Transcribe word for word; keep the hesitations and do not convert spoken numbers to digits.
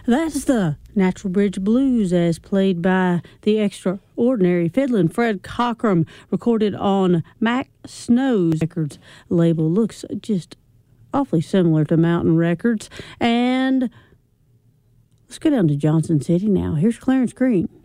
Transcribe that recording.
That's the Natural Bridge Blues as played by the extraordinary fiddling Fred Cockrum, recorded on Mac Snow's Records label. Looks just awfully similar to Mountain Records. And let's go down to Johnson City now. Here's Clarence Green.